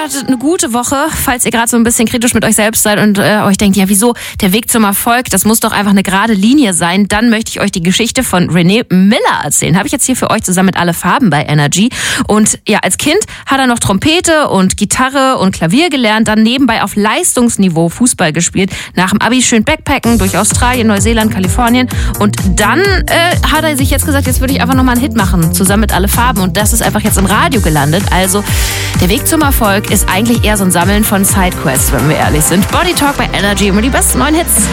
startet eine gute Woche, falls ihr gerade so ein bisschen kritisch mit euch selbst seid und euch denkt, ja wieso, der Weg zum Erfolg, das muss doch einfach eine gerade Linie sein, dann möchte ich euch die Geschichte von René Miller erzählen. Habe ich jetzt hier für euch zusammen mit Alle Farben bei Energy. Und ja, als Kind hat er noch Trompete und Gitarre und Klavier gelernt, dann nebenbei auf Leistungsniveau Fußball gespielt, nach dem Abi schön Backpacken durch Australien, Neuseeland, Kalifornien und dann hat er sich jetzt gesagt, jetzt würde ich einfach nochmal einen Hit machen, zusammen mit Alle Farben und das ist einfach jetzt im Radio gelandet. Also der Weg zum Erfolg ist eigentlich eher so ein Sammeln von Sidequests, wenn wir ehrlich sind. Body Talk bei Energy, immer die besten neuen Hits.